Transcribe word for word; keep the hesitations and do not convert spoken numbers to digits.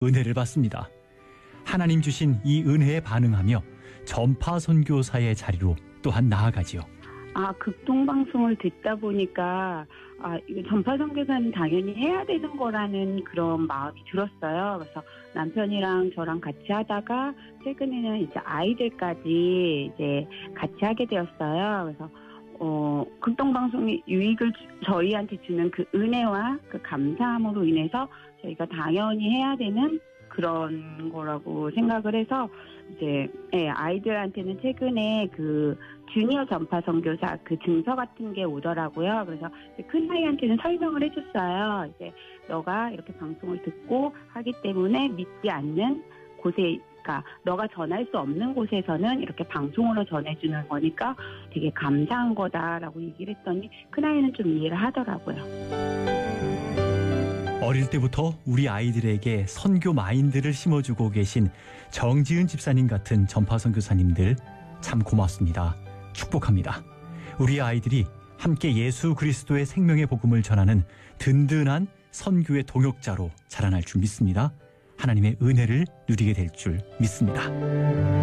은혜를 받습니다. 하나님 주신 이 은혜에 반응하며 전파 선교사의 자리로 또한 나아가지요. 아, 극동방송을 듣다 보니까 아, 이거 전파 선교사는 당연히 해야 되는 거라는 그런 마음이 들었어요. 그래서 남편이랑 저랑 같이 하다가 최근에는 이제 아이들까지 이제 같이 하게 되었어요. 그래서 어, 극동방송이 유익을 주, 저희한테 주는 그 은혜와 그 감사함으로 인해서 저희가 당연히 해야 되는 그런 거라고 생각을 해서 이제 예, 아이들한테는 최근에 그 주니어 전파 선교사 그 증서 같은 게 오더라고요. 그래서 큰 아이한테는 설명을 해줬어요. 이제 너가 이렇게 방송을 듣고 하기 때문에 믿지 않는 곳에, 그러니까 너가 전할 수 없는 곳에서는 이렇게 방송으로 전해주는 거니까 되게 감사한 거다라고 얘기를 했더니 큰 아이는 좀 이해를 하더라고요. 어릴 때부터 우리 아이들에게 선교 마인드를 심어주고 계신 정지은 집사님 같은 전파 선교사님들 참 고맙습니다. 축복합니다. 우리 아이들이 함께 예수 그리스도의 생명의 복음을 전하는 든든한 선교의 동역자로 자라날 줄 믿습니다. 하나님의 은혜를 누리게 될 줄 믿습니다.